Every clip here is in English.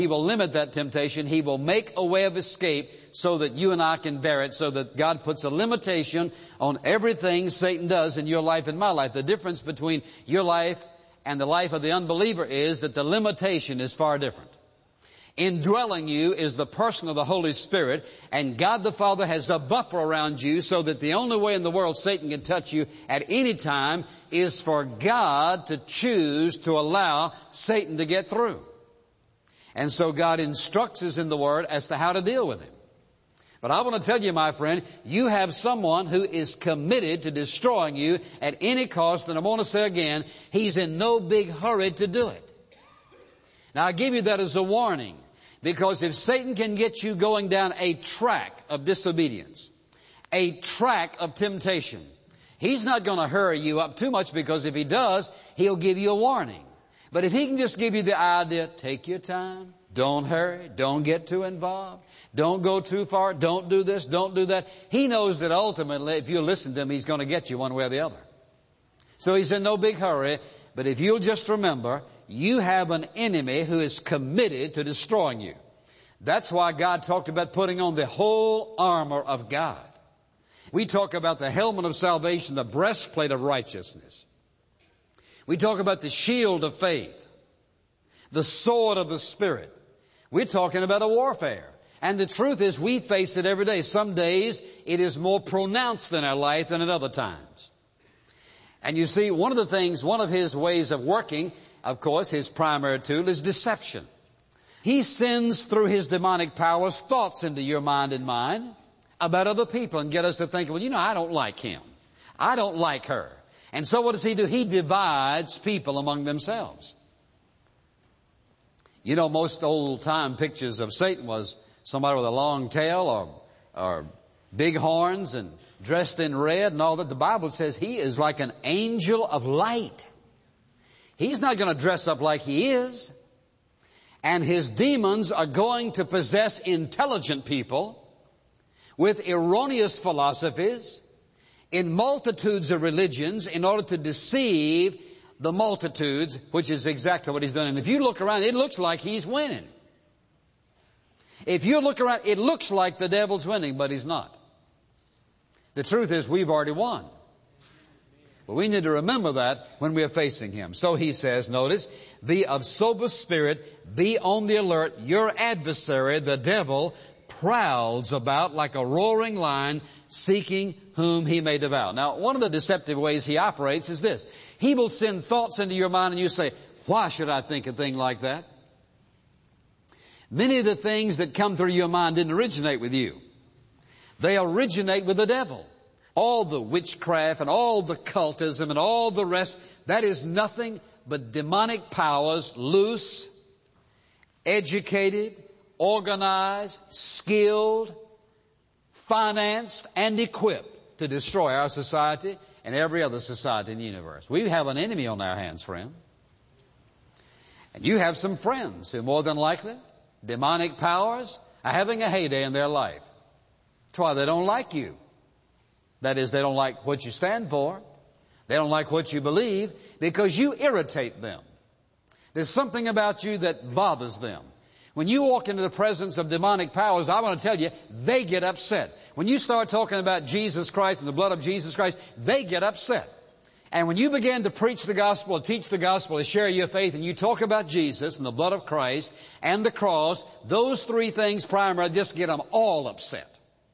He will limit that temptation. He will make a way of escape so that you and I can bear it, so that God puts a limitation on everything Satan does in your life and my life. The difference between your life and the life of the unbeliever is that the limitation is far different. Indwelling you is the person of the Holy Spirit, and God the Father has a buffer around you so that the only way in the world Satan can touch you at any time is for God to choose to allow Satan to get through. And so God instructs us in the Word as to how to deal with him. But I want to tell you, my friend, you have someone who is committed to destroying you at any cost, and I want to say again, he's in no big hurry to do it. Now, I give you that as a warning, because if Satan can get you going down a track of disobedience, a track of temptation, he's not going to hurry you up too much, because if he does, he'll give you a warning. But if he can just give you the idea, take your time, don't hurry, don't get too involved, don't go too far, don't do this, don't do that, he knows that ultimately, if you listen to him, he's going to get you one way or the other. So he's in no big hurry, but if you'll just remember, you have an enemy who is committed to destroying you. That's why God talked about putting on the whole armor of God. We talk about the helmet of salvation, the breastplate of righteousness. We talk about the shield of faith, the sword of the Spirit. We're talking about a warfare. And the truth is, we face it every day. Some days it is more pronounced in our life than at other times. And you see, one of his ways of working, of course, his primary tool is deception. He sends through his demonic powers thoughts into your mind and mine about other people and get us to think, well, I don't like him. I don't like her. And so what does he do? He divides people among themselves. Most old-time pictures of Satan was somebody with a long tail or big horns and dressed in red and all that. The Bible says he is like an angel of light. He's not going to dress up like he is. And his demons are going to possess intelligent people with erroneous philosophies in multitudes of religions in order to deceive the multitudes, which is exactly what he's done. And if you look around, it looks like he's winning. If you look around, it looks like the devil's winning, but he's not. The truth is, we've already won. But we need to remember that when we are facing him. So he says, notice, be of sober spirit, be on the alert. Your adversary, the devil, prowls about like a roaring lion, seeking whom he may devour. Now, one of the deceptive ways he operates is this. He will send thoughts into your mind and you say, why should I think a thing like that? Many of the things that come through your mind didn't originate with you. They originate with the devil. All the witchcraft and all the cultism and all the rest, that is nothing but demonic powers, loose, educated, organized, skilled, financed, and equipped to destroy our society and every other society in the universe. We have an enemy on our hands, friend. And you have some friends who more than likely, demonic powers, are having a heyday in their life. That's why they don't like you. That is, they don't like what you stand for. They don't like what you believe because you irritate them. There's something about you that bothers them. When you walk into the presence of demonic powers, I want to tell you, they get upset. When you start talking about Jesus Christ and the blood of Jesus Christ, they get upset. And when you begin to preach the gospel, teach the gospel, and share your faith, and you talk about Jesus and the blood of Christ and the cross, those three things primarily just get them all upset.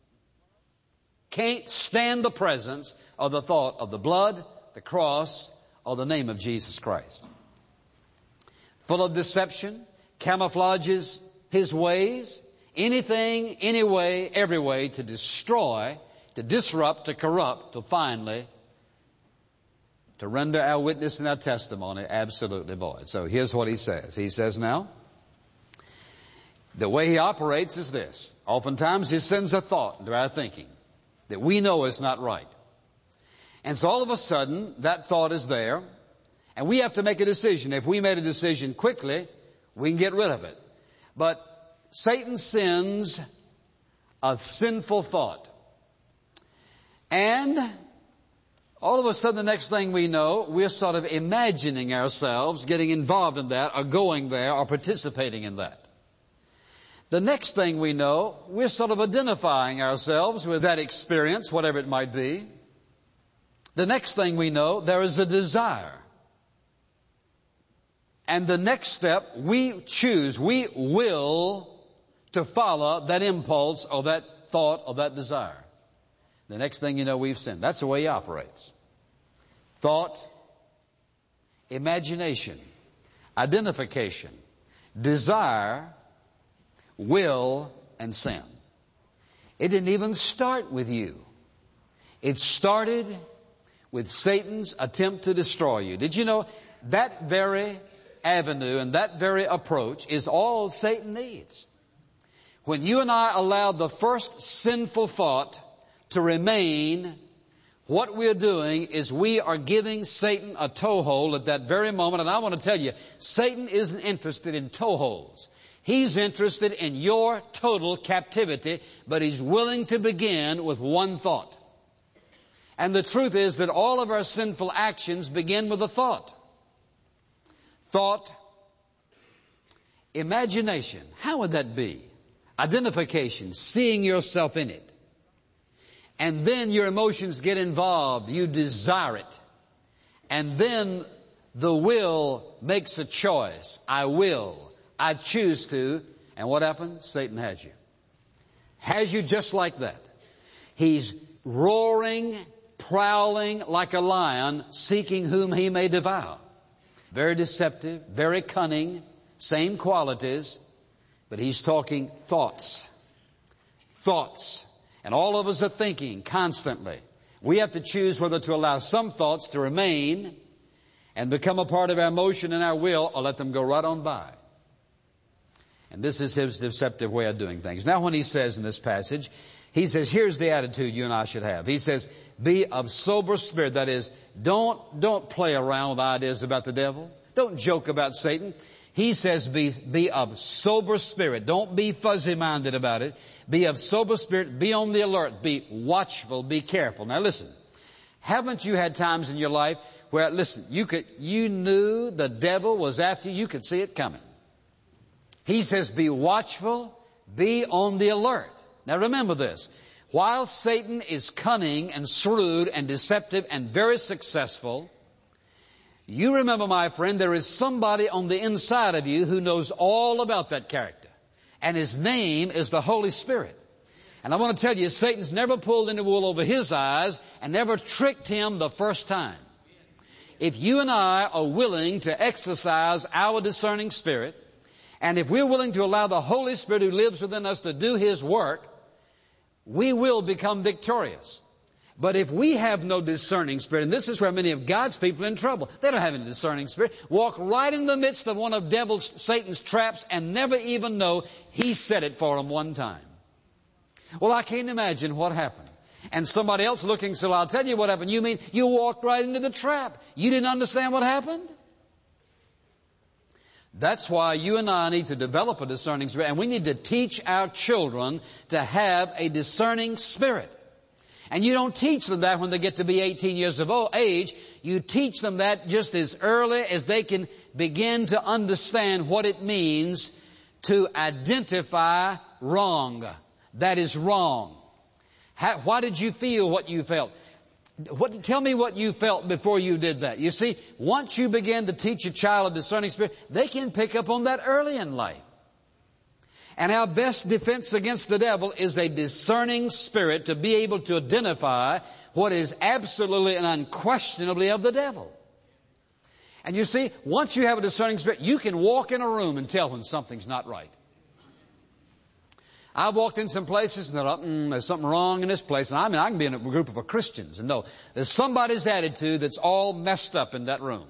Can't stand the presence of the thought of the blood, the cross, or the name of Jesus Christ. Full of deception, camouflages his ways, anything, any way, every way to destroy, to disrupt, to corrupt, to finally to render our witness and our testimony absolutely void. So here's what he says. He says now, the way he operates is this. Oftentimes he sends a thought into our thinking that we know is not right. And so all of a sudden, that thought is there, and we have to make a decision. If we made a decision quickly, we can get rid of it. But Satan sends a sinful thought. And all of a sudden, the next thing we know, we're sort of imagining ourselves getting involved in that, or going there, or participating in that. The next thing we know, we're sort of identifying ourselves with that experience, whatever it might be. The next thing we know, there is a desire. And the next step, we choose, we will to follow that impulse or that thought or that desire. The next thing you know, we've sinned. That's the way he operates. Thought, imagination, identification, desire, will, and sin. It didn't even start with you. It started with Satan's attempt to destroy you. Did you know that very avenue and that very approach is all Satan needs? When you and I allow the first sinful thought to remain, what we're doing is we are giving Satan a toehold at that very moment. And I want to tell you, Satan isn't interested in toeholds. He's interested in your total captivity, but he's willing to begin with one thought. And the truth is that all of our sinful actions begin with a thought. Thought, imagination. How would that be? Identification, seeing yourself in it. And then your emotions get involved. You desire it. And then the will makes a choice. I will. I choose to. And what happens? Satan has you. Has you just like that. He's roaring, prowling like a lion, seeking whom he may devour. Very deceptive, very cunning, same qualities, but he's talking thoughts. Thoughts. And all of us are thinking constantly. We have to choose whether to allow some thoughts to remain and become a part of our emotion and our will, or let them go right on by. And this is his deceptive way of doing things. Now when he says in this passage, he says, here's the attitude you and I should have. He says, be of sober spirit. That is, don't play around with ideas about the devil. Don't joke about Satan. He says, be of sober spirit. Don't be fuzzy-minded about it. Be of sober spirit. Be on the alert. Be watchful. Be careful. Now listen, haven't you had times in your life where, listen, you knew the devil was after you. You could see it coming. He says, be watchful. Be on the alert. Now remember this. While Satan is cunning and shrewd and deceptive and very successful, you remember, my friend, there is somebody on the inside of you who knows all about that character. And his name is the Holy Spirit. And I want to tell you, Satan's never pulled any wool over his eyes and never tricked him the first time. If you and I are willing to exercise our discerning spirit, and if we're willing to allow the Holy Spirit who lives within us to do his work, we will become victorious. But if we have no discerning spirit, and this is where many of God's people are in trouble. They don't have any discerning spirit. Walk right in the midst of one of Satan's traps and never even know he set it for them one time. Well, I can't imagine what happened. And somebody else looking said, I'll tell you what happened. You mean you walked right into the trap? You didn't understand what happened? That's why you and I need to develop a discerning spirit. And we need to teach our children to have a discerning spirit. And you don't teach them that when they get to be 18 years of age. You teach them that just as early as they can begin to understand what it means to identify wrong. That is wrong. Why did you feel what you felt? Tell me what you felt before you did that. You see, once you begin to teach a child a discerning spirit, they can pick up on that early in life. And our best defense against the devil is a discerning spirit to be able to identify what is absolutely and unquestionably of the devil. And you see, once you have a discerning spirit, you can walk in a room and tell when something's not right. I've walked in some places and thought, there's something wrong in this place. And I can be in a group of Christians and know there's somebody's attitude that's all messed up in that room.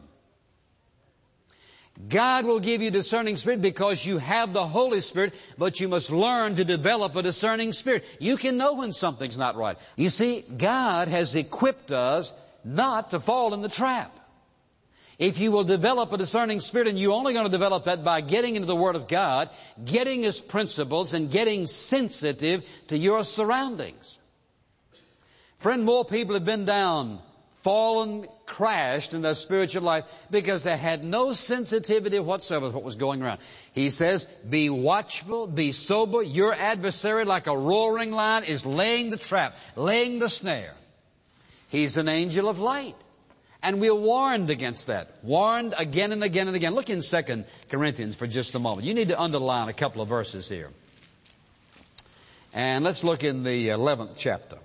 God will give you discerning spirit because you have the Holy Spirit, but you must learn to develop a discerning spirit. You can know when something's not right. You see, God has equipped us not to fall in the trap. If you will develop a discerning spirit, and you're only going to develop that by getting into the Word of God, getting His principles, and getting sensitive to your surroundings. Friend, more people have been down fallen, crashed in their spiritual life because they had no sensitivity whatsoever to what was going around. He says, be watchful, be sober. Your adversary, like a roaring lion, is laying the trap, laying the snare. He's an angel of light. And we're warned against that. Warned again and again and again. Look in 2 Corinthians for just a moment. You need to underline a couple of verses here. And let's look in the 11th chapter.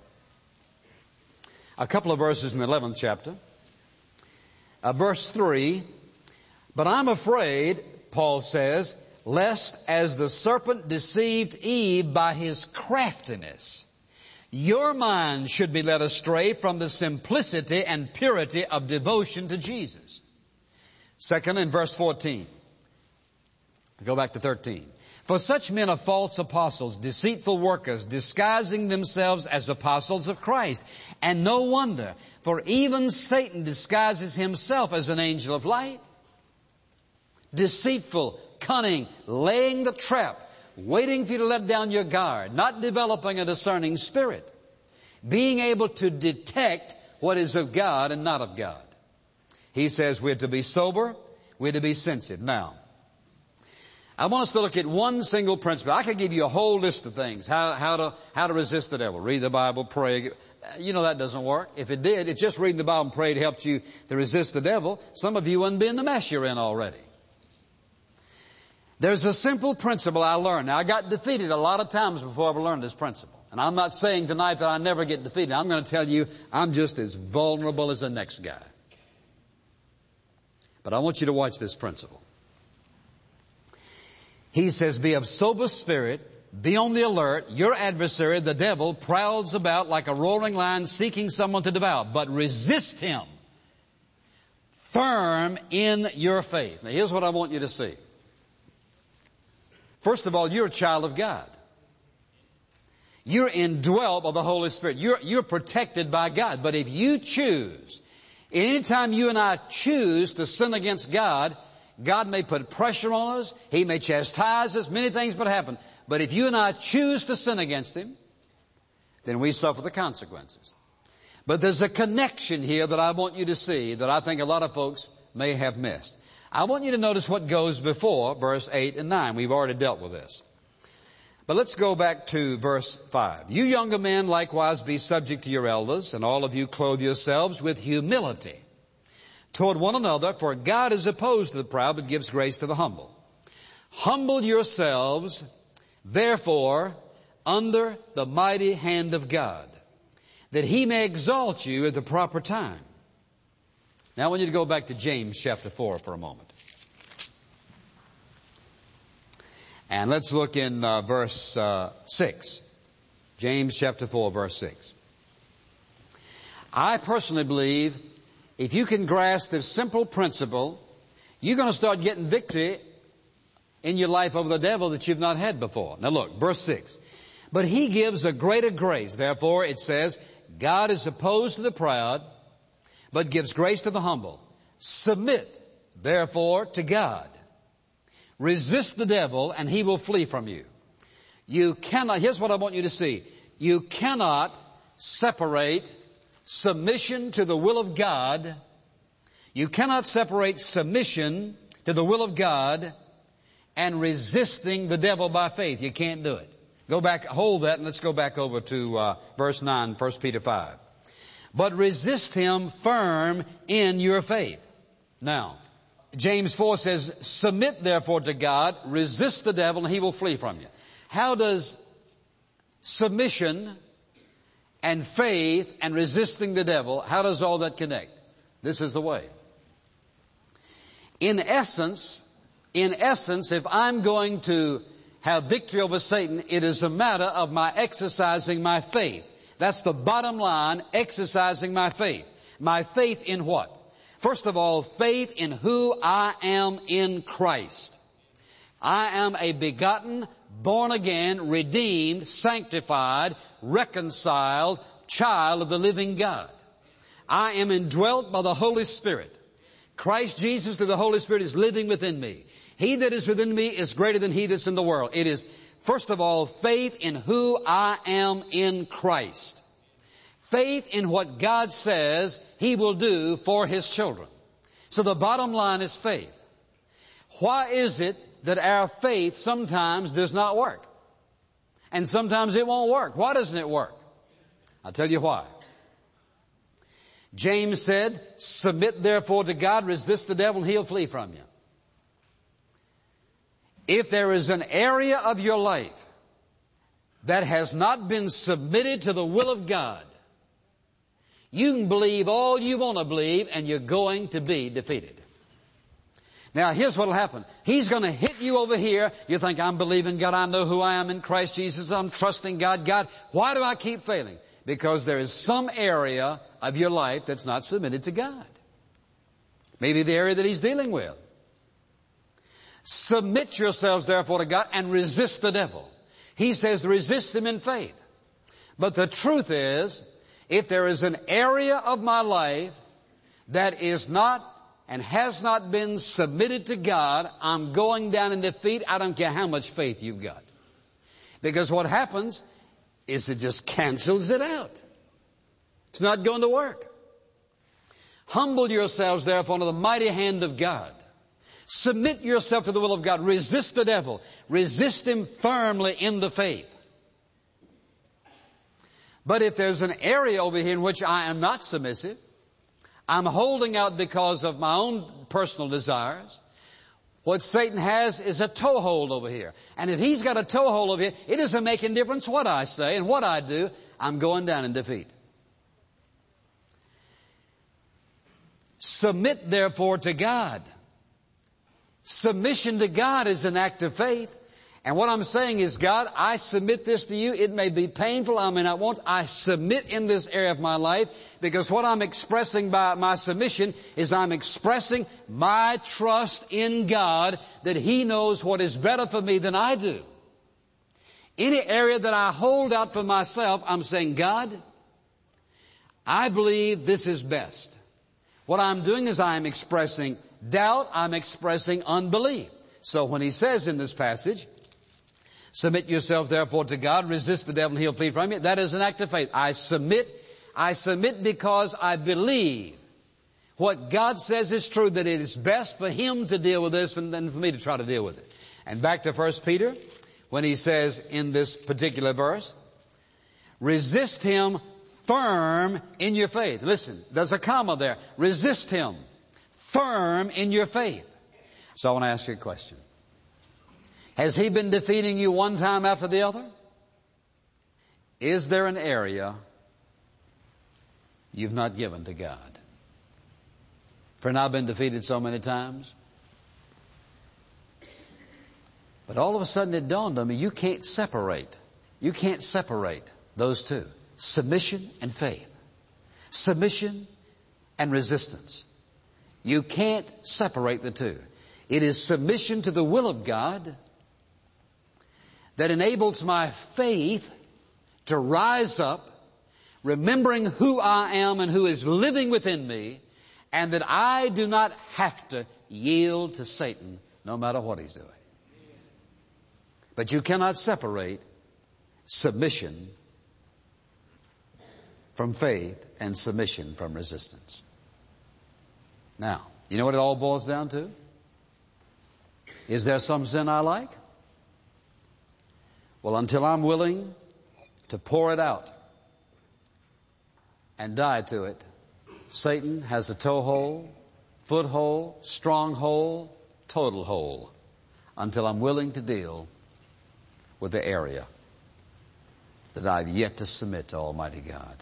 A couple of verses in the 11th chapter. Verse 3. But I'm afraid, Paul says, lest as the serpent deceived Eve by his craftiness, your mind should be led astray from the simplicity and purity of devotion to Jesus. Second, in verse 14. Go back to 13. For such men are false apostles, deceitful workers, disguising themselves as apostles of Christ. And no wonder, for even Satan disguises himself as an angel of light. Deceitful, cunning, laying the trap, waiting for you to let down your guard, not developing a discerning spirit, being able to detect what is of God and not of God. He says we're to be sober, we're to be sensitive. Now, I want us to look at one single principle. I could give you a whole list of things, how to resist the devil. Read the Bible, pray. You know that doesn't work. If it did, if just reading the Bible and praying helped you to resist the devil, some of you wouldn't be in the mess you're in already. There's a simple principle I learned. Now, I got defeated a lot of times before I ever learned this principle. And I'm not saying tonight that I never get defeated. I'm going to tell you I'm just as vulnerable as the next guy. But I want you to watch this principle. He says, be of sober spirit, be on the alert. Your adversary, the devil, prowls about like a roaring lion seeking someone to devour. But resist him firm in your faith. Now, here's what I want you to see. First of all, you're a child of God. You're indwelt by the Holy Spirit. You're protected by God. But if you choose, anytime you and I choose to sin against God, God may put pressure on us. He may chastise us. Many things would happen. But if you and I choose to sin against Him, then we suffer the consequences. But there's a connection here that I want you to see that I think a lot of folks may have missed. I want you to notice what goes before verse 8 and 9. We've already dealt with this. But let's go back to verse 5. You younger men likewise be subject to your elders, and all of you clothe yourselves with humility toward one another, for God is opposed to the proud, but gives grace to the humble. Humble yourselves, therefore, under the mighty hand of God, that He may exalt you at the proper time. Now I want you to go back to James chapter 4 for a moment. And let's look in verse 6. James chapter 4, verse 6. I personally believe if you can grasp this simple principle, you're going to start getting victory in your life over the devil that you've not had before. Now look, verse 6. But He gives a greater grace. Therefore, it says, God is opposed to the proud, but gives grace to the humble. Submit, therefore, to God. Resist the devil, and he will flee from you. You cannot, here's what I want you to see. You cannot separate submission to the will of God. You cannot separate submission to the will of God and resisting the devil by faith. You can't do it. Go back, hold that, and let's go back over to verse 9, 1 Peter 5. But resist him firm in your faith. Now, James 4 says, submit therefore to God, resist the devil, and he will flee from you. How does submission and faith and resisting the devil, how does all that connect? This is the way. In essence, if I'm going to have victory over Satan, it is a matter of my exercising my faith. That's the bottom line, exercising my faith. My faith in what? First of all, faith in who I am in Christ. I am a begotten, born again, redeemed, sanctified, reconciled child of the living God. I am indwelt by the Holy Spirit. Christ Jesus through the Holy Spirit is living within me. He that is within me is greater than he that's in the world. It is, first of all, faith in who I am in Christ. faith in what God says He will do for His children. So the bottom line is faith. Why is it that our faith sometimes does not work? And sometimes it won't work. Why doesn't it work? I'll tell you why. James said, submit therefore to God, resist the devil, and He'll flee from you. If there is an area of your life that has not been submitted to the will of God, you can believe all you want to believe and you're going to be defeated. Now here's what will happen. He's going to hit you over here. You think, I'm believing God. I know who I am in Christ Jesus. I'm trusting God. God, why do I keep failing? Because there is some area of your life that's not submitted to God. Maybe the area that He's dealing with. Submit yourselves therefore to God and resist the devil. He says resist him in faith. But the truth is, if there is an area of my life that is not and has not been submitted to God, I'm going down in defeat. I don't care how much faith you've got. Because what happens is it just cancels it out. It's not going to work. Humble yourselves therefore under the mighty hand of God. Submit yourself to the will of God. Resist the devil. Resist him firmly in the faith. But if there's an area over here in which I am not submissive, I'm holding out because of my own personal desires, what Satan has is a toehold over here. And if he's got a toehold over here, it doesn't make any difference what I say and what I do. I'm going down in defeat. Submit therefore to God. Submission to God is an act of faith. And what I'm saying is, God, I submit this to you. It may be painful. I may not want. I submit in this area of my life, because what I'm expressing by my submission is I'm expressing my trust in God that He knows what is better for me than I do. Any area that I hold out for myself, I'm saying, God, I believe this is best. What I'm doing is I'm expressing doubt. I'm expressing unbelief. So when He says in this passage, submit yourself therefore to God, resist the devil and He'll flee from you, that is an act of faith. I submit because I believe what God says is true, that it is best for Him to deal with this than for me to try to deal with it. And back to 1 Peter, when he says in this particular verse, resist him firm in your faith. Listen, there's a comma there. Resist him firm in your faith. So I want to ask you a question. Has he been defeating you one time after the other? Is there an area you've not given to God? Friend, I've been defeated so many times. But all of a sudden it dawned on me, you can't separate those two. Submission and faith. Submission and resistance. You can't separate the two. It is submission to the will of God that enables my faith to rise up, remembering who I am and who is living within me, and that I do not have to yield to Satan no matter what he's doing. But you cannot separate submission from faith and submission from resistance. Now, you know what it all boils down to? Is there some sin I like? Well, until I'm willing to pour it out and die to it, Satan has a toehold, foothold, stronghold, total hold, until I'm willing to deal with the area that I've yet to submit to Almighty God.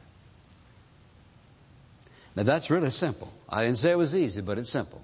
Now that's really simple. I didn't say it was easy, but it's simple.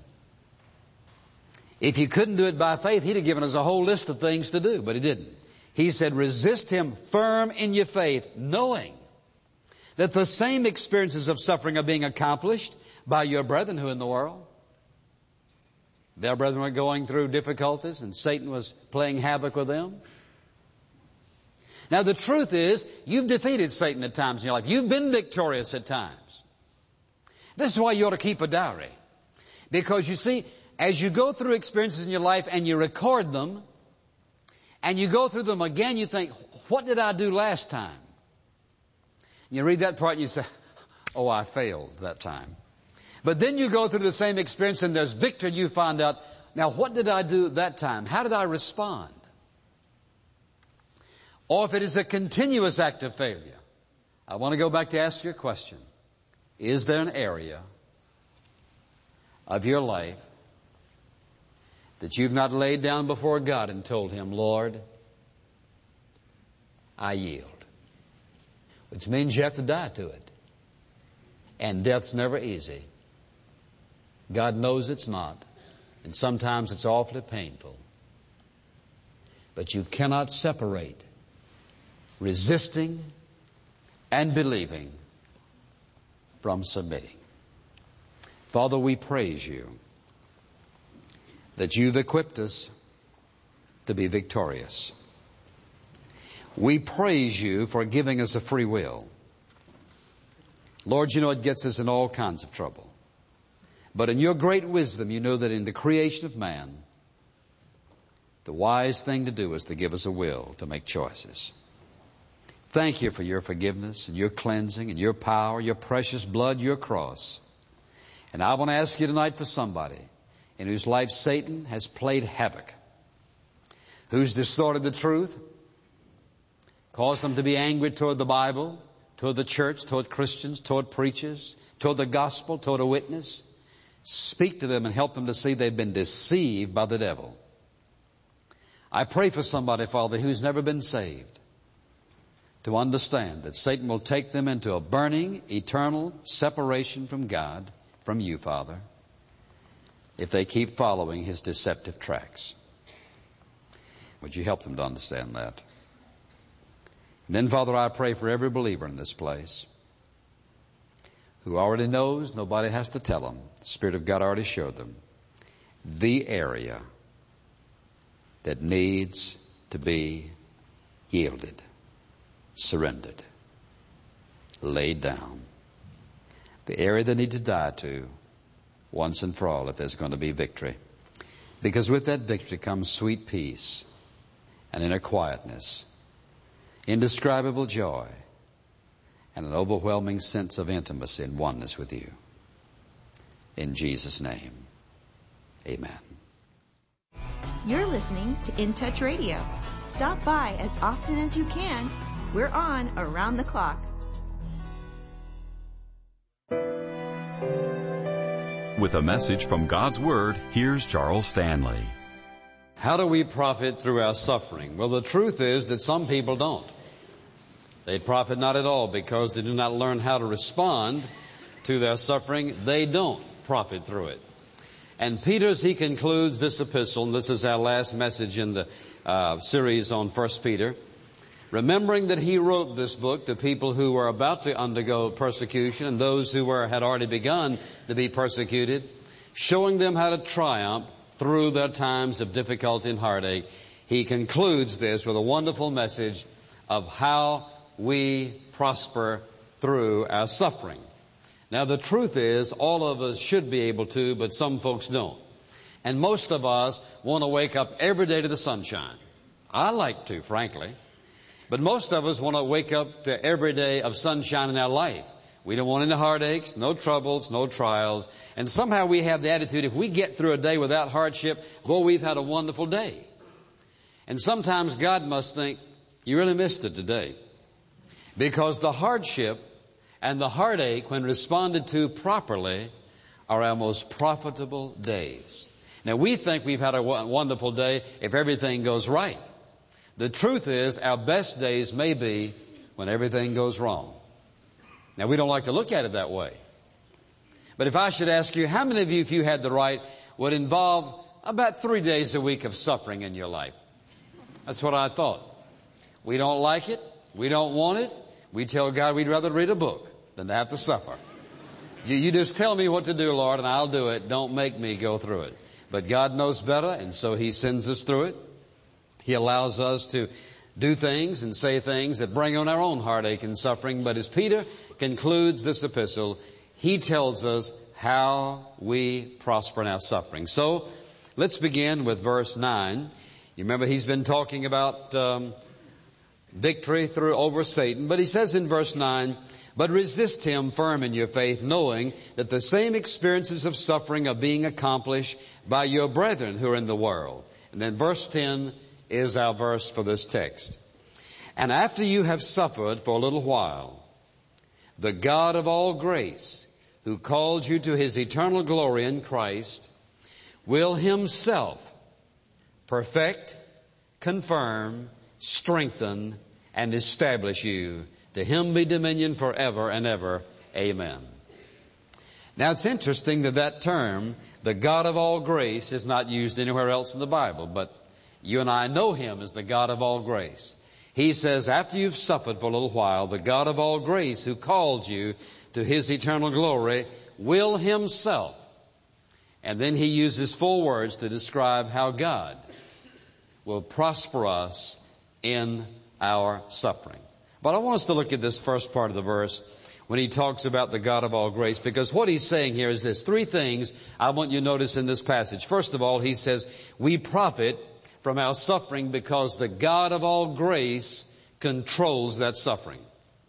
If He couldn't do it by faith, He'd have given us a whole list of things to do, but He didn't. He said, resist him firm in your faith, knowing that the same experiences of suffering are being accomplished by your brethren who are in the world. Their brethren were going through difficulties and Satan was playing havoc with them. Now the truth is, you've defeated Satan at times in your life. You've been victorious at times. This is why you ought to keep a diary. Because you see, as you go through experiences in your life and you record them, and you go through them again, you think, what did I do last time? You read that part and you say, oh, I failed that time. But then you go through the same experience and there's victory, and you find out, now what did I do that time? How did I respond? Or if it is a continuous act of failure, I want to go back to ask you a question. Is there an area of your life that you've not laid down before God and told Him, Lord, I yield? Which means you have to die to it. And death's never easy. God knows it's not. And sometimes it's awfully painful. But you cannot separate resisting and believing from submitting. Father, we praise You that You've equipped us to be victorious. We praise You for giving us a free will. Lord, You know it gets us in all kinds of trouble. But in Your great wisdom, You know that in the creation of man, the wise thing to do is to give us a will to make choices. Thank You for Your forgiveness and Your cleansing and Your power, Your precious blood, Your cross. And I want to ask You tonight for somebody in whose life Satan has played havoc, who's distorted the truth, caused them to be angry toward the Bible, toward the church, toward Christians, toward preachers, toward the gospel, toward a witness. Speak to them and help them to see they've been deceived by the devil. I pray for somebody, Father, who's never been saved, to understand that Satan will take them into a burning, eternal separation from God, from You, Father, if they keep following his deceptive tracks. Would You help them to understand that? And then, Father, I pray for every believer in this place who already knows, nobody has to tell them, the Spirit of God already showed them, the area that needs to be yielded, surrendered, laid down. The area they need to die to once and for all if there's going to be victory. Because with that victory comes sweet peace and inner quietness, indescribable joy, and an overwhelming sense of intimacy and oneness with You. In Jesus' name, amen. You're listening to In Touch Radio. Stop by as often as you can. We're on around the clock. With a message from God's Word, here's Charles Stanley. How do we profit through our suffering? Well, the truth is that some people don't. They profit not at all because they do not learn how to respond to their suffering. They don't profit through it. And Peter, as he concludes this epistle, and this is our last message in the series on 1 Peter, remembering that he wrote this book to people who were about to undergo persecution and those who had already begun to be persecuted, showing them how to triumph through their times of difficulty and heartache, he concludes this with a wonderful message of how we prosper through our suffering. Now, the truth is, all of us should be able to, but some folks don't. And most of us want to wake up every day to the sunshine. I like to, frankly. But most of us want to wake up to every day of sunshine in our life. We don't want any heartaches, no troubles, no trials. And somehow we have the attitude, if we get through a day without hardship, boy, we've had a wonderful day. And sometimes God must think, you really missed it today. Because the hardship and the heartache, when responded to properly, are our most profitable days. Now, we think we've had a wonderful day if everything goes right. The truth is, our best days may be when everything goes wrong. Now, we don't like to look at it that way. But if I should ask you, how many of you, if you had the right, would involve about 3 days a week of suffering in your life? That's what I thought. We don't like it. We don't want it. We tell God we'd rather read a book than to have to suffer. You just tell me what to do, Lord, and I'll do it. Don't make me go through it. But God knows better, and so He sends us through it. He allows us to do things and say things that bring on our own heartache and suffering. But as Peter concludes this epistle, he tells us how we prosper in our suffering. So let's begin with verse 9. You remember he's been talking about victory over Satan. But he says in verse 9, but resist him firm in your faith, knowing that the same experiences of suffering are being accomplished by your brethren who are in the world. And then verse 10 is our verse for this text. And after you have suffered for a little while, the God of all grace, who called you to his eternal glory in Christ, will himself perfect, confirm, strengthen, and establish you. To him be dominion forever and ever. Amen. Now it's interesting that term, the God of all grace, is not used anywhere else in the Bible, but you and I know him as the God of all grace. He says, after you've suffered for a little while, the God of all grace, who called you to his eternal glory, will himself. And then he uses 4 words to describe how God will prosper us in our suffering. But I want us to look at this first part of the verse when he talks about the God of all grace, because what he's saying here is this. 3 things I want you to notice in this passage. First of all, he says, we profit from our suffering because the God of all grace controls that suffering.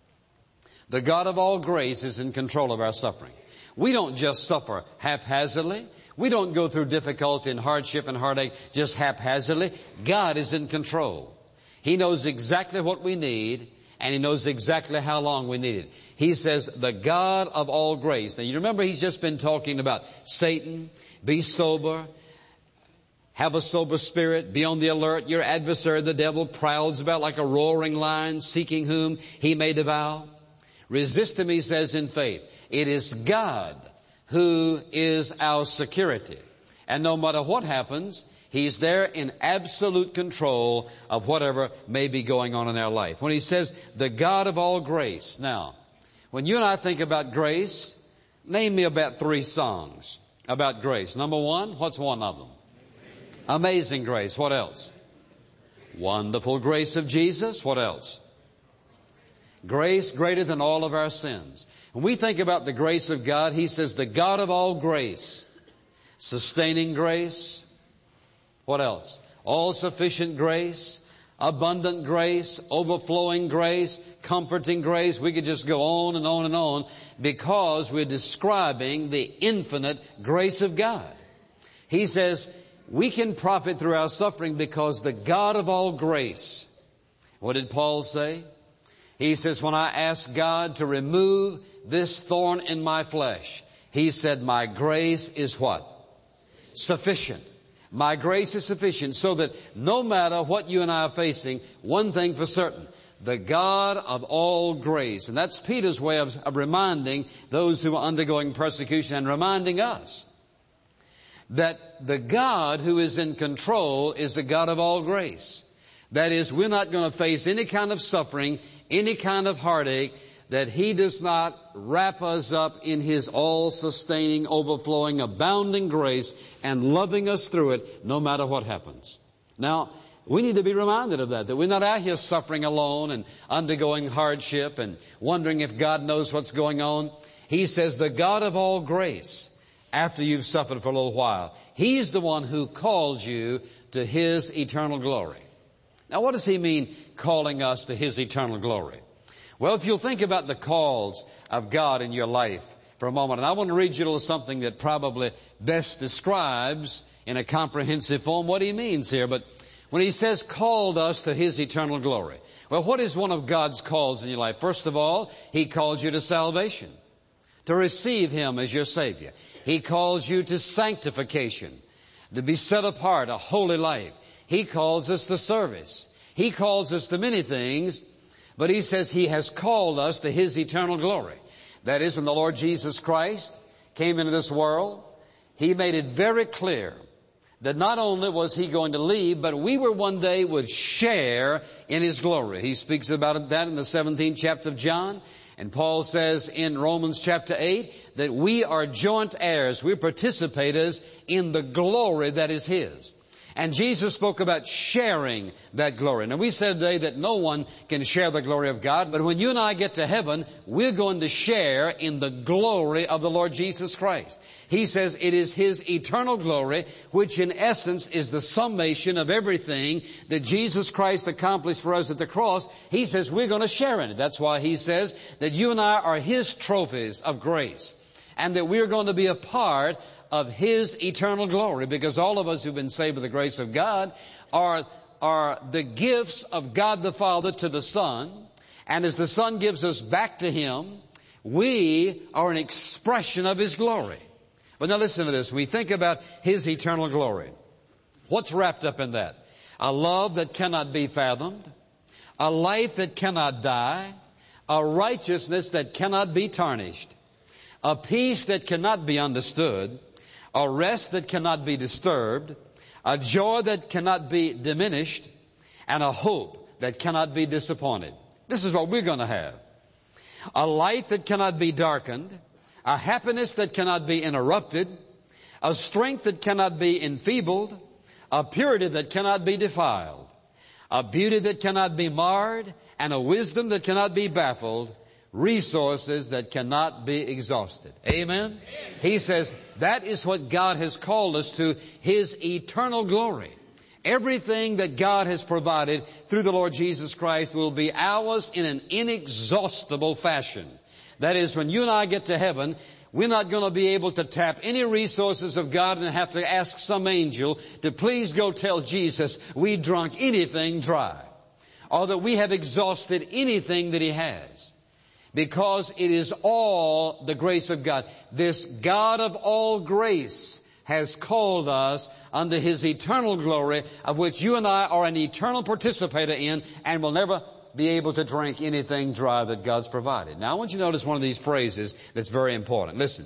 The God of all grace is in control of our suffering. We don't just suffer haphazardly. We don't go through difficulty and hardship and heartache just haphazardly. God is in control. He knows exactly what we need, and he knows exactly how long we need it. He says, the God of all grace. Now, you remember he's just been talking about Satan, be sober, have a sober spirit, be on the alert. Your adversary, the devil, prowls about like a roaring lion, seeking whom he may devour. Resist him, he says, in faith. It is God who is our security. And no matter what happens, he's there in absolute control of whatever may be going on in our life. When he says, the God of all grace. Now, when you and I think about grace, name me about 3 songs about grace. Number 1, what's one of them? Amazing Grace. What else? Wonderful Grace of Jesus. What else? Grace greater than all of our sins. When we think about the grace of God, he says the God of all grace. Sustaining grace. What else? All sufficient grace. Abundant grace. Overflowing grace. Comforting grace. We could just go on and on and on because we're describing the infinite grace of God. He says, we can profit through our suffering because the God of all grace. What did Paul say? He says, when I asked God to remove this thorn in my flesh, he said, my grace is what? Sufficient. My grace is sufficient, so that no matter what you and I are facing, one thing for certain, the God of all grace. And that's Peter's way of reminding those who are undergoing persecution and reminding us that the God who is in control is the God of all grace. That is, we're not going to face any kind of suffering, any kind of heartache, that he does not wrap us up in his all-sustaining, overflowing, abounding grace and loving us through it no matter what happens. Now, we need to be reminded of that we're not out here suffering alone and undergoing hardship and wondering if God knows what's going on. He says, the God of all grace, after you've suffered for a little while, he's the one who called you to his eternal glory. Now, what does he mean, calling us to his eternal glory? Well, if you'll think about the calls of God in your life for a moment, and I want to read you a little something that probably best describes in a comprehensive form what he means here. But when he says called us to his eternal glory, well, what is one of God's calls in your life? First of all, he called you to salvation, to receive him as your Savior. He calls you to sanctification, to be set apart, a holy life. He calls us to service. He calls us to many things, but he says he has called us to his eternal glory. That is, when the Lord Jesus Christ came into this world, he made it very clear that not only was he going to leave, but we were one day would share in his glory. He speaks about that in the 17th chapter of John. And Paul says in Romans chapter 8 that we are joint heirs. We're participators in the glory that is his. And Jesus spoke about sharing that glory. Now, we said today that no one can share the glory of God, but when you and I get to heaven, we're going to share in the glory of the Lord Jesus Christ. He says it is His eternal glory, which in essence is the summation of everything that Jesus Christ accomplished for us at the cross. He says we're going to share in it. That's why He says that you and I are His trophies of grace, and that we're going to be a part of His eternal glory, because all of us who've been saved by the grace of God are the gifts of God the Father to the Son, and as the Son gives us back to Him, we are an expression of His glory. But now listen to this. We think about His eternal glory. What's wrapped up in that? A love that cannot be fathomed, a life that cannot die, a righteousness that cannot be tarnished, a peace that cannot be understood, a rest that cannot be disturbed, a joy that cannot be diminished, and a hope that cannot be disappointed. This is what we're going to have. A light that cannot be darkened, a happiness that cannot be interrupted, a strength that cannot be enfeebled, a purity that cannot be defiled, a beauty that cannot be marred, and a wisdom that cannot be baffled, resources that cannot be exhausted. Amen? He says that is what God has called us to, His eternal glory. Everything that God has provided through the Lord Jesus Christ will be ours in an inexhaustible fashion. That is, when you and I get to heaven, we're not going to be able to tap any resources of God and have to ask some angel to please go tell Jesus we drunk anything dry, or that we have exhausted anything that He has. Because it is all the grace of God. This God of all grace has called us unto His eternal glory, of which you and I are an eternal participator in, and will never be able to drink anything dry that God's provided. Now I want you to notice one of these phrases that's very important. Listen.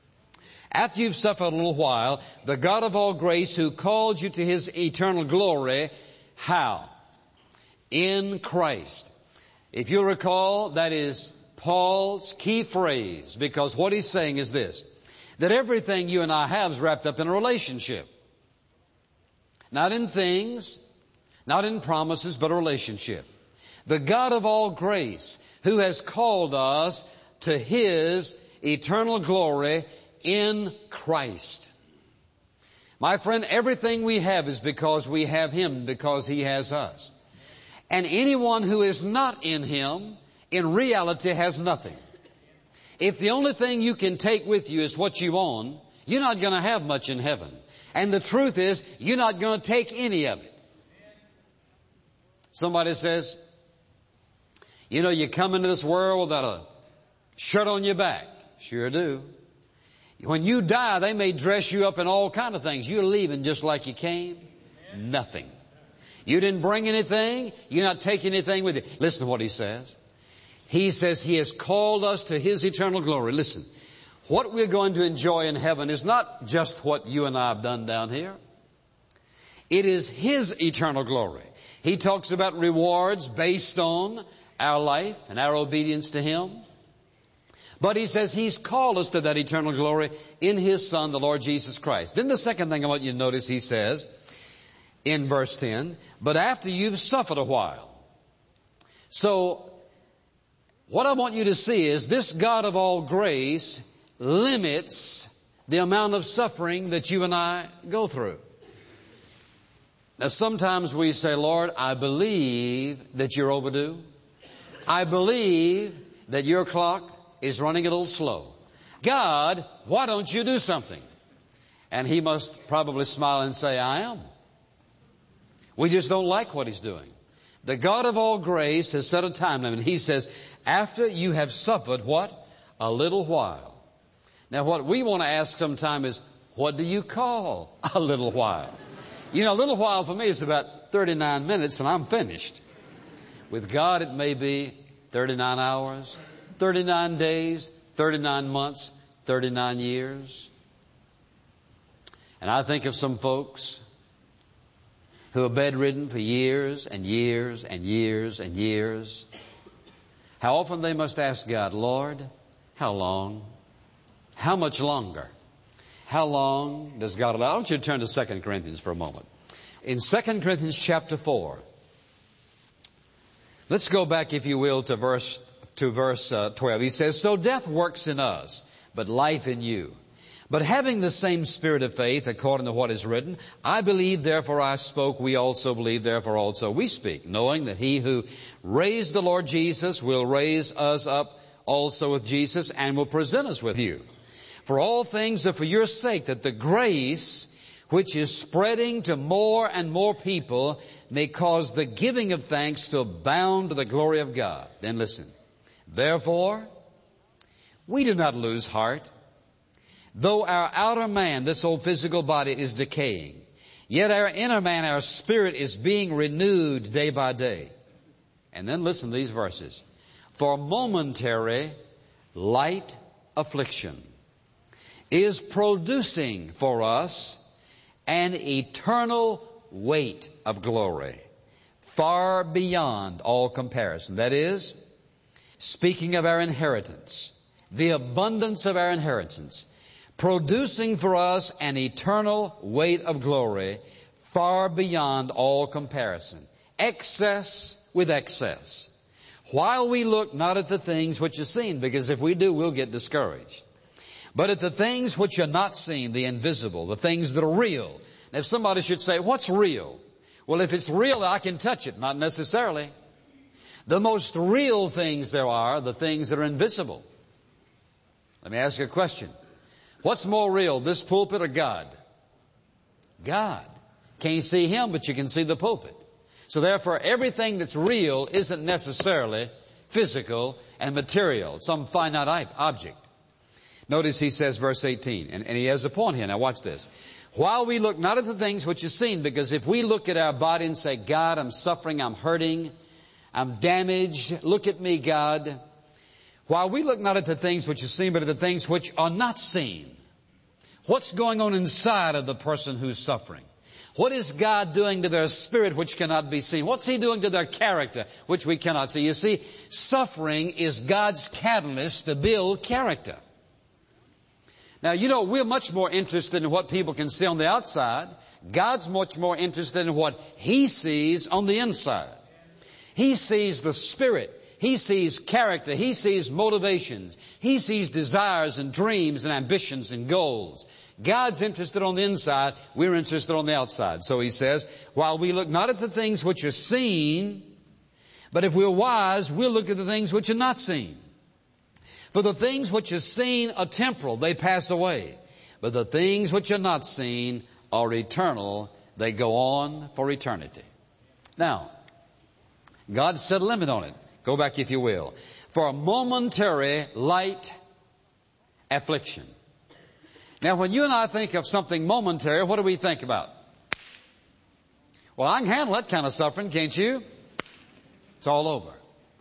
After you've suffered a little while, the God of all grace who called you to His eternal glory, how? In Christ. If you recall, that is Paul's key phrase, because what he's saying is this, that everything you and I have is wrapped up in a relationship. Not in things, not in promises, but a relationship. The God of all grace, who has called us to His eternal glory in Christ. My friend, everything we have is because we have Him, because He has us. And anyone who is not in Him, in reality, has nothing. If the only thing you can take with you is what you own, you're not going to have much in heaven. And the truth is, you're not going to take any of it. Somebody says, you know, you come into this world without a shirt on your back. Sure do. When you die, they may dress you up in all kind of things. You're leaving just like you came. Nothing. You didn't bring anything. You're not taking anything with you. Listen to what he says. He says He has called us to His eternal glory. Listen, what we're going to enjoy in heaven is not just what you and I have done down here. It is His eternal glory. He talks about rewards based on our life and our obedience to Him. But He says He's called us to that eternal glory in His Son, the Lord Jesus Christ. Then the second thing I want you to notice, He says in verse 10, but after you've suffered a while. So, what I want you to see is this God of all grace limits the amount of suffering that you and I go through. Now sometimes we say, Lord, I believe that you're overdue. I believe that your clock is running a little slow. God, why don't you do something? And He must probably smile and say, I am. We just don't like what He's doing. The God of all grace has set a time limit. He says, after you have suffered what? A little while. Now what we want to ask sometime is, what do you call a little while? You know, a little while for me is about 39 minutes and I'm finished. With God it may be 39 hours, 39 days, 39 months, 39 years. And I think of some folks who are bedridden for years and years and years and years. How often they must ask God, Lord, how long? How much longer? How long does God allow? I want you to turn to 2 Corinthians for a moment. In 2 Corinthians chapter 4, let's go back, if you will, to verse 12. He says, "So death works in us, but life in you. But having the same spirit of faith, according to what is written, I believe, therefore I spoke, we also believe, therefore also we speak, knowing that he who raised the Lord Jesus will raise us up also with Jesus and will present us with you. For all things are for your sake, that the grace which is spreading to more and more people may cause the giving of thanks to abound to the glory of God." Then listen. "Therefore, we do not lose heart. Though our outer man, this old physical body, is decaying, yet our inner man, our spirit, is being renewed day by day." And then listen to these verses. "For momentary light affliction is producing for us an eternal weight of glory, far beyond all comparison." That is, speaking of our inheritance, the abundance of our inheritance, producing for us an eternal weight of glory, far beyond all comparison. Excess with excess. "While we look not at the things which are seen," because if we do, we'll get discouraged, "but at the things which are not seen," the invisible, the things that are real. Now, if somebody should say, "What's real?" Well, if it's real, I can touch it. Not necessarily. The most real things there are, the things that are invisible. Let me ask you a question. What's more real, this pulpit or God? God. Can't see Him, but you can see the pulpit. So therefore, everything that's real isn't necessarily physical and material, some finite object. Notice he says, verse 18, and he has a point here. Now watch this. "While we look not at the things which are seen," because if we look at our body and say, "God, I'm suffering, I'm hurting, I'm damaged, look at me, God." "While we look not at the things which are seen, but at the things which are not seen." What's going on inside of the person who's suffering? What is God doing to their spirit which cannot be seen? What's He doing to their character which we cannot see? You see, suffering is God's catalyst to build character. Now, you know, we're much more interested in what people can see on the outside. God's much more interested in what He sees on the inside. He sees the spirit. He sees character. He sees motivations. He sees desires and dreams and ambitions and goals. God's interested on the inside. We're interested on the outside. So he says, "While we look not at the things which are seen, but if we're wise, we'll look at the things which are not seen. For the things which are seen are temporal. They pass away. But the things which are not seen are eternal. They go on for eternity." Now, God set a limit on it. Go back, if you will. "For a momentary light affliction." Now, when you and I think of something momentary, what do we think about? Well, I can handle that kind of suffering, can't you? It's all over.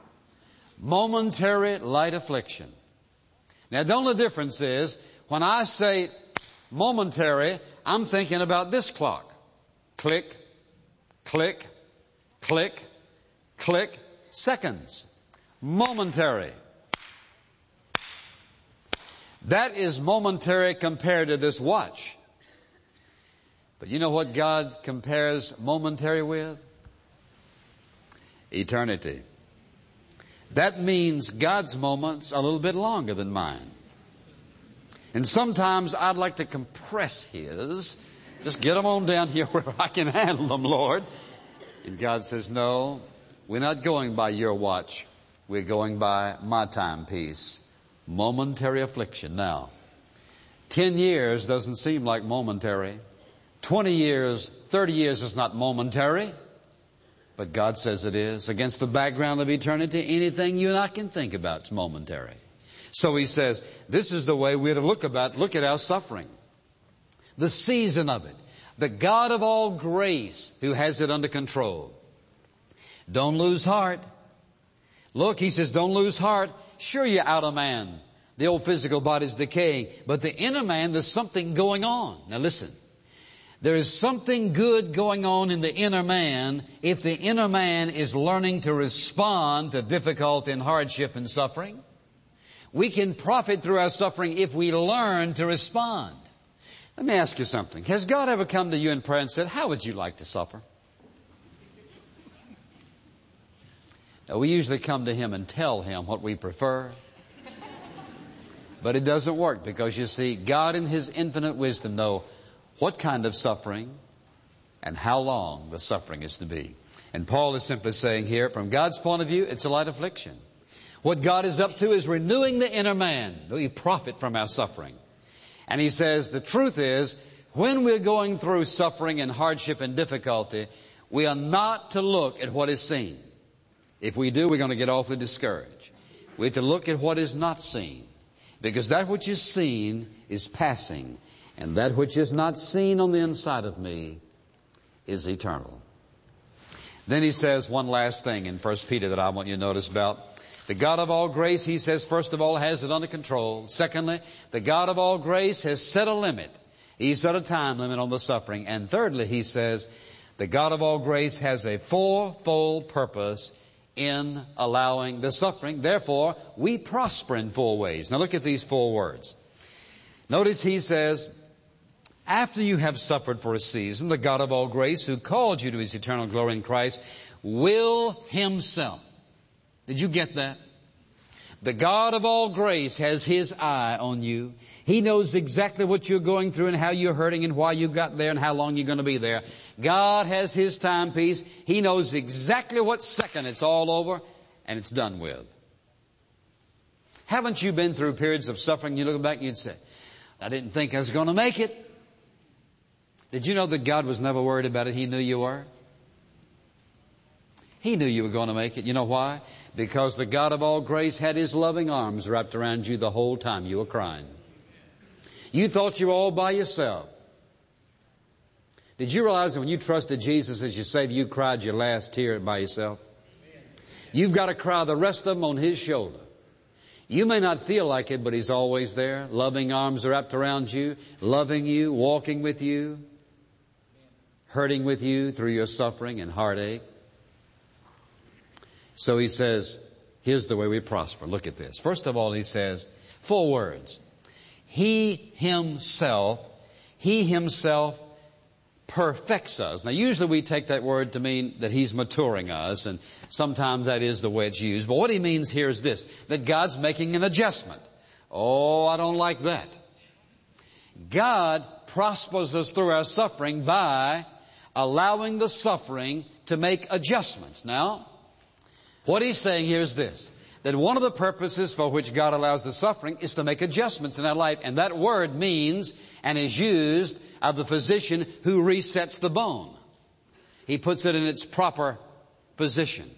Momentary light affliction. Now, the only difference is, when I say momentary, I'm thinking about this clock. Click, click, click, click. Seconds. Momentary. That is momentary compared to this watch. But you know what God compares momentary with? Eternity. That means God's moments are a little bit longer than mine. And sometimes I'd like to compress His. Just get them on down here where I can handle them, Lord. And God says, "No. We're not going by your watch. We're going by my timepiece." Momentary affliction. Now, 10 years doesn't seem like momentary. 20 years, 30 years is not momentary. But God says it is. Against the background of eternity, anything you and I can think about is momentary. So He says, this is the way we're to look at our suffering. The season of it. The God of all grace who has it under control. Don't lose heart. Look, He says, don't lose heart. Sure, your outer man, the old physical body, is decaying. But the inner man, there's something going on. Now listen. There is something good going on in the inner man if the inner man is learning to respond to difficulty and hardship and suffering. We can profit through our suffering if we learn to respond. Let me ask you something. Has God ever come to you in prayer and said, how would you like to suffer? Now, we usually come to Him and tell Him what we prefer. But it doesn't work because, you see, God in His infinite wisdom knows what kind of suffering and how long the suffering is to be. And Paul is simply saying here, from God's point of view, it's a light affliction. What God is up to is renewing the inner man. We profit from our suffering. And he says the truth is, when we're going through suffering and hardship and difficulty, we are not to look at what is seen. If we do, we're going to get awfully discouraged. We have to look at what is not seen. Because that which is seen is passing. And that which is not seen on the inside of me is eternal. Then he says one last thing in 1 Peter that I want you to notice about. The God of all grace, he says, first of all, has it under control. Secondly, the God of all grace has set a limit. He set a time limit on the suffering. And thirdly, he says, the God of all grace has a fourfold purpose in allowing the suffering. Therefore, we prosper in four ways. Now look at these four words. Notice he says, after you have suffered for a season, the God of all grace, who called you to His eternal glory in Christ, will Himself. Did you get that? The God of all grace has His eye on you. He knows exactly what you're going through and how you're hurting and why you got there and how long you're going to be there. God has His timepiece. He knows exactly what second it's all over and it's done with. Haven't you been through periods of suffering? You look back and you'd say, I didn't think I was going to make it. Did you know that God was never worried about it? He knew you were. He knew you were going to make it. You know why? Because the God of all grace had His loving arms wrapped around you the whole time you were crying. You thought you were all by yourself. Did you realize that when you trusted Jesus as your Savior, you cried your last tear by yourself? You've got to cry the rest of them on His shoulder. You may not feel like it, but He's always there. Loving arms wrapped around you, loving you, walking with you, hurting with you through your suffering and heartache. So he says, here's the way we prosper. Look at this. First of all, he says, four words. He Himself perfects us. Now, usually we take that word to mean that He's maturing us, and sometimes that is the way it's used. But what he means here is this, that God's making an adjustment. Oh, I don't like that. God prospers us through our suffering by allowing the suffering to make adjustments. Now, what he's saying here is this, that one of the purposes for which God allows the suffering is to make adjustments in our life. And that word means and is used of the physician who resets the bone. He puts it in its proper position.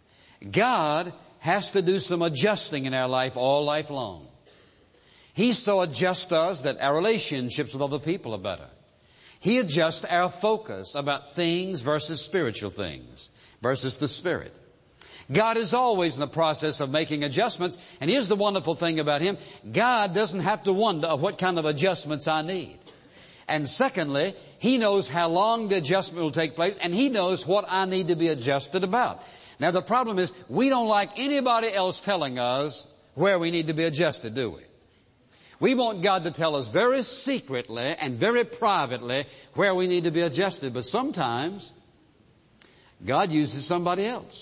God has to do some adjusting in our life all life long. He so adjusts us that our relationships with other people are better. He adjusts our focus about things versus spiritual things, versus the Spirit. God is always in the process of making adjustments. And here's the wonderful thing about Him. God doesn't have to wonder what kind of adjustments I need. And secondly, He knows how long the adjustment will take place, and He knows what I need to be adjusted about. Now the problem is, we don't like anybody else telling us where we need to be adjusted, do we? We want God to tell us very secretly and very privately where we need to be adjusted. But sometimes God uses somebody else.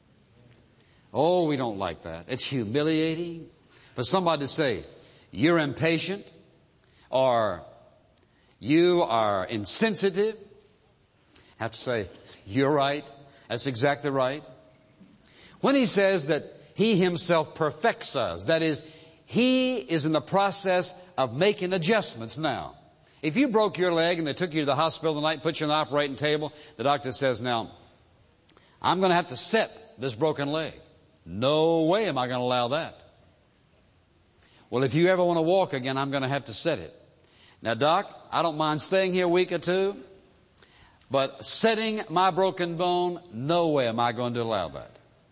Oh, we don't like that. It's humiliating for somebody to say, you're impatient, or you are insensitive. I have to say, you're right. That's exactly right. When he says that He Himself perfects us, that is, He is in the process of making adjustments now. If you broke your leg and they took you to the hospital tonight, put you on the operating table, the doctor says, now, I'm going to have to set this broken leg. No way am I going to allow that. Well, if you ever want to walk again, I'm going to have to set it. Now, Doc, I don't mind staying here a week or two, but setting my broken bone, no way am I going to allow that.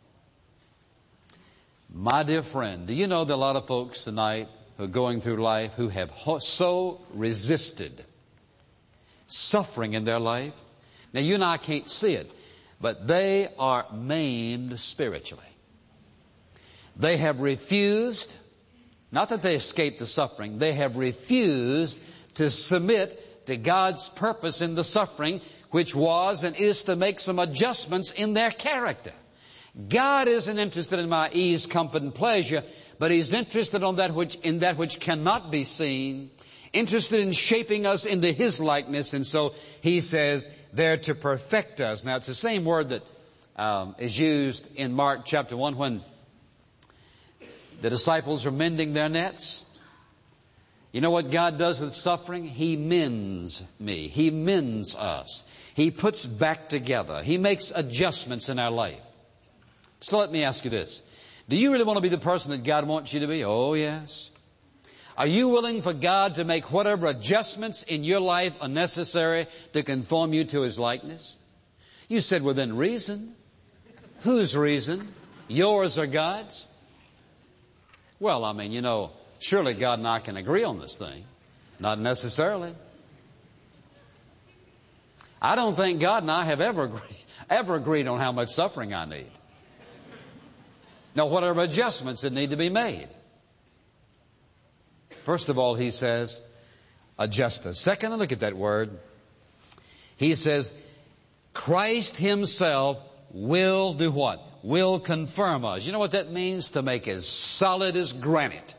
My dear friend, do you know that a lot of folks tonight who are going through life who have so resisted suffering in their life? Now, you and I can't see it, but they are maimed spiritually. They have refused, not that they escaped the suffering, they have refused to submit to God's purpose in the suffering, which was and is to make some adjustments in their character. God isn't interested in my ease, comfort, and pleasure, but He's interested in that which cannot be seen, interested in shaping us into His likeness. And so He says they're to perfect us. Now, it's the same word that is used in Mark chapter 1 when the disciples are mending their nets. You know what God does with suffering? He mends me. He mends us. He puts back together. He makes adjustments in our life. So let me ask you this. Do you really want to be the person that God wants you to be? Oh, yes. Are you willing for God to make whatever adjustments in your life are necessary to conform you to His likeness? You said within reason. Whose reason? Yours or God's? Well, I mean, surely God and I can agree on this thing. Not necessarily. I don't think God and I have ever agreed on how much suffering I need. Now, whatever adjustments that need to be made. First of all, He says, adjust us. Second, look at that word. He says, Christ Himself will do what? Will confirm us. You know what that means? To make as solid as granite.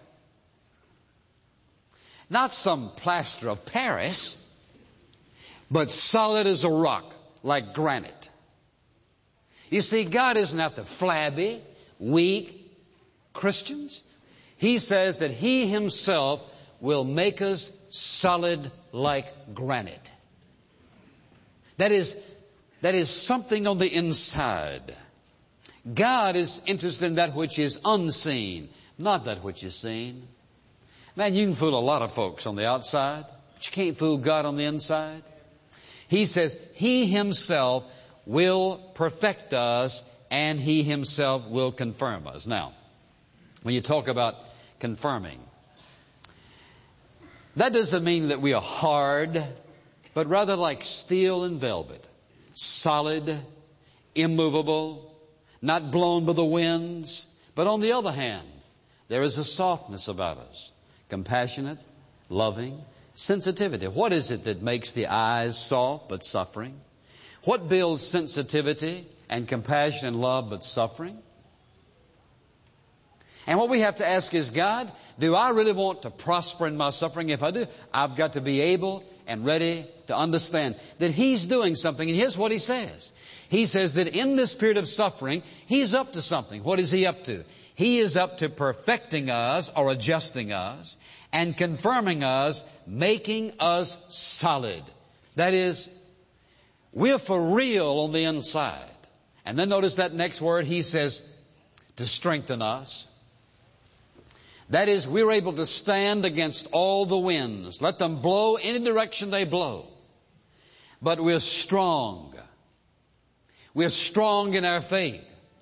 Not some plaster of Paris, but solid as a rock, like granite. You see, God isn't after flabby, weak Christians. He says that He Himself will make us solid like granite. That is something on the inside. God is interested in that which is unseen, not that which is seen. Man, you can fool a lot of folks on the outside, but you can't fool God on the inside. He says He Himself will perfect us and He Himself will confirm us. Now, when you talk about confirming, that doesn't mean that we are hard, but rather like steel and velvet. Solid, immovable, not blown by the winds. But on the other hand, there is a softness about us. Compassionate, loving, sensitivity. What is it that makes the eyes soft but suffering? What builds sensitivity and compassion and love but suffering? And what we have to ask is, God, do I really want to prosper in my suffering? If I do, I've got to be able and ready to understand that He's doing something. And here's what He says. He says that in this period of suffering, He's up to something. What is He up to? He is up to perfecting us or adjusting us and confirming us, making us solid. That is, we're for real on the inside. And then notice that next word. He says to strengthen us. That is, we're able to stand against all the winds. Let them blow any direction they blow. But we're strong. We're strong in our faith.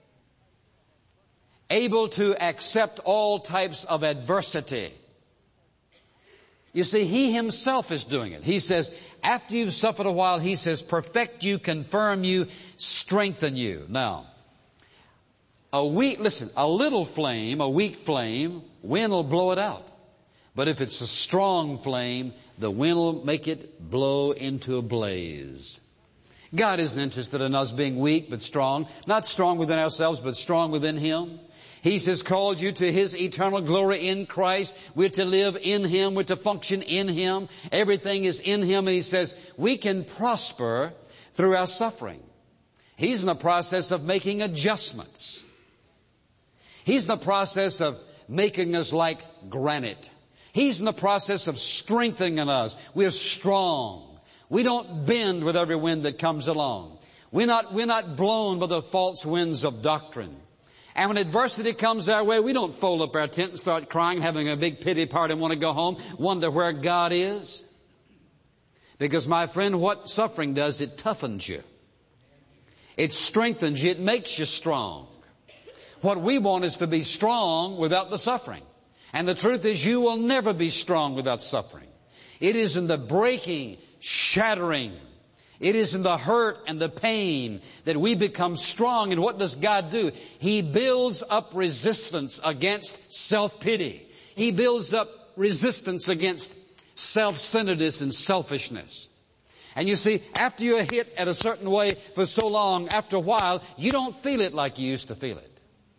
Able to accept all types of adversity. You see, He Himself is doing it. He says, after you've suffered a while, He says, perfect you, confirm you, strengthen you. Now, a little flame, a weak flame, wind will blow it out. But if it's a strong flame, the wind will make it blow into a blaze. God isn't interested in us being weak but strong. Not strong within ourselves, but strong within Him. He says, called you to His eternal glory in Christ. We're to live in Him. We're to function in Him. Everything is in Him. And He says, we can prosper through our suffering. He's in the process of making adjustments. He's in the process of making us like granite. He's in the process of strengthening us. We're strong. We don't bend with every wind that comes along. We're not blown by the false winds of doctrine. And when adversity comes our way, we don't fold up our tent and start crying, having a big pity party and want to go home, wonder where God is. Because, my friend, what suffering does, it toughens you. It strengthens you. It makes you strong. What we want is to be strong without the suffering. And the truth is, you will never be strong without suffering. It is in the breaking, shattering, it is in the hurt and the pain that we become strong. And what does God do? He builds up resistance against self-pity. He builds up resistance against self-centeredness and selfishness. And you see, after you're hit at a certain way for so long, after a while, you don't feel it like you used to feel it.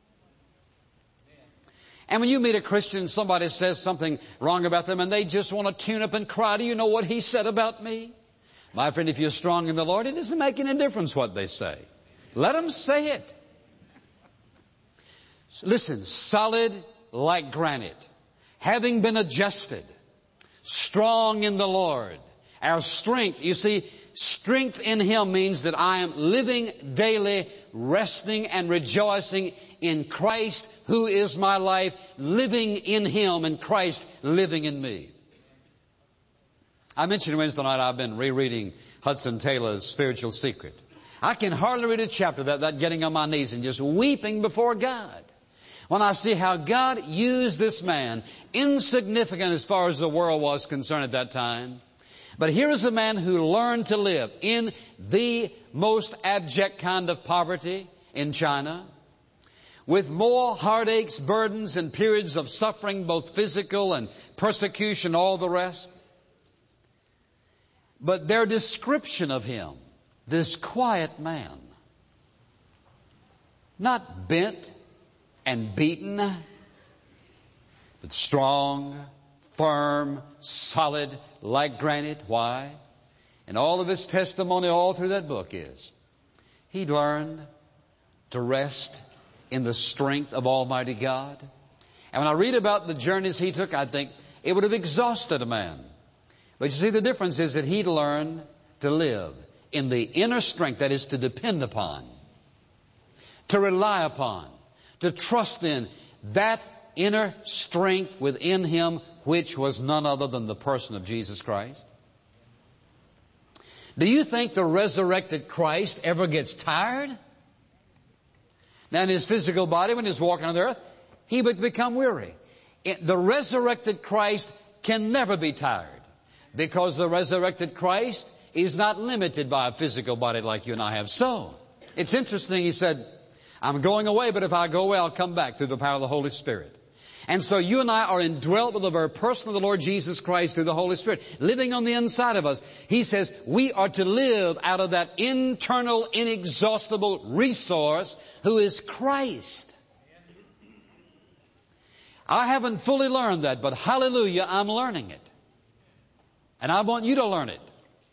And when you meet a Christian and somebody says something wrong about them and they just want to tune up and cry, do you know what he said about me? My friend, if you're strong in the Lord, it doesn't make any difference what they say. Let them say it. Listen, solid like granite, having been adjusted, strong in the Lord. Our strength, you see, strength in Him means that I am living daily, resting and rejoicing in Christ, who is my life, living in Him and Christ living in me. I mentioned Wednesday night I've been rereading Hudson Taylor's Spiritual Secret. I can hardly read a chapter without getting on my knees and just weeping before God. When I see how God used this man, insignificant as far as the world was concerned at that time. But here is a man who learned to live in the most abject kind of poverty in China, with more heartaches, burdens, and periods of suffering, both physical and persecution, all the rest. But their description of him, this quiet man, not bent and beaten, but strong, firm, solid, like granite. Why? And all of his testimony all through that book is, he learned to rest in the strength of Almighty God. And when I read about the journeys he took, I think it would have exhausted a man. But you see, the difference is that he'd learned to live in the inner strength, that is to depend upon, to rely upon, to trust in that inner strength within him, which was none other than the person of Jesus Christ. Do you think the resurrected Christ ever gets tired? Now, in his physical body, when he's walking on the earth, he would become weary. The resurrected Christ can never be tired, because the resurrected Christ is not limited by a physical body like you and I have. So, it's interesting, he said, I'm going away, but if I go away, I'll come back through the power of the Holy Spirit. And so you and I are indwelt with the very person of the Lord Jesus Christ through the Holy Spirit, living on the inside of us. He says we are to live out of that internal, inexhaustible resource who is Christ. I haven't fully learned that, but hallelujah, I'm learning it. And I want you to learn it.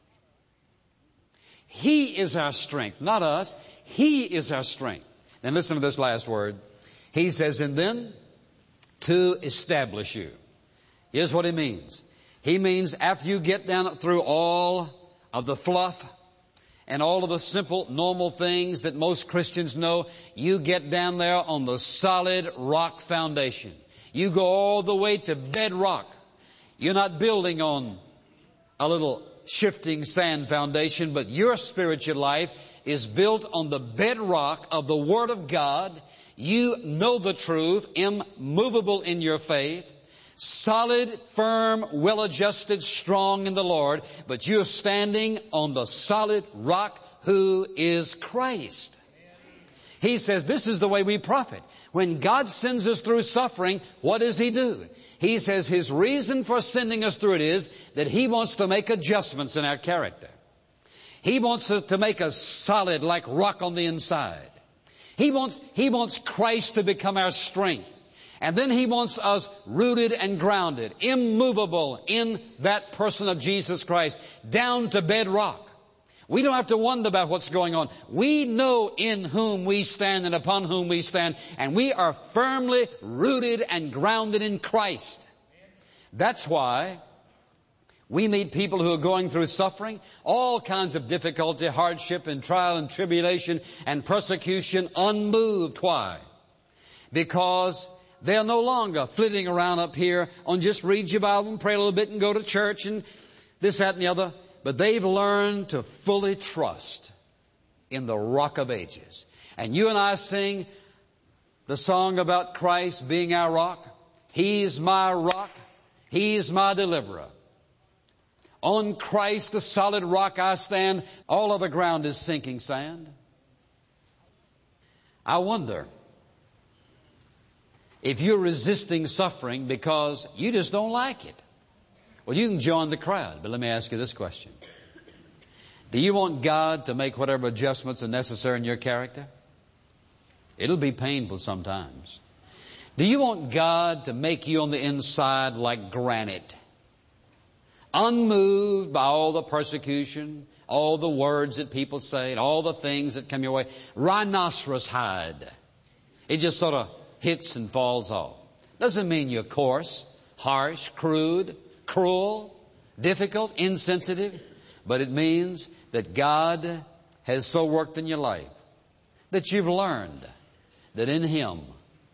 He is our strength, not us. He is our strength. Then listen to this last word. He says, and then to establish you. Here's what he means. He means after you get down through all of the fluff and all of the simple, normal things that most Christians know, you get down there on the solid rock foundation. You go all the way to bedrock. You're not building on a little shifting sand foundation, but your spiritual life is built on the bedrock of the Word of God. You know the truth, immovable in your faith, solid, firm, well-adjusted, strong in the Lord, but you're standing on the solid rock who is Christ. He says this is the way we profit. When God sends us through suffering, what does He do? He says His reason for sending us through it is that He wants to make adjustments in our character. He wants us to make us solid like rock on the inside. He wants Christ to become our strength. And then He wants us rooted and grounded, immovable in that person of Jesus Christ, down to bedrock. We don't have to wonder about what's going on. We know in whom we stand and upon whom we stand, and we are firmly rooted and grounded in Christ. That's why we meet people who are going through suffering, all kinds of difficulty, hardship and trial and tribulation and persecution, unmoved. Why? Because they're no longer flitting around up here on just read your Bible and pray a little bit and go to church and this, that, and the other. But they've learned to fully trust in the Rock of Ages. And you and I sing the song about Christ being our rock. He's my rock. He's my deliverer. On Christ, the solid rock, I stand. All other ground is sinking sand. I wonder if you're resisting suffering because you just don't like it. Well, you can join the crowd, but let me ask you this question. Do you want God to make whatever adjustments are necessary in your character? It'll be painful sometimes. Do you want God to make you on the inside like granite? Unmoved by all the persecution, all the words that people say, and all the things that come your way. Rhinoceros hide. It just sort of hits and falls off. Doesn't mean you're coarse, harsh, crude, cruel, difficult, insensitive. But it means that God has so worked in your life that you've learned that in Him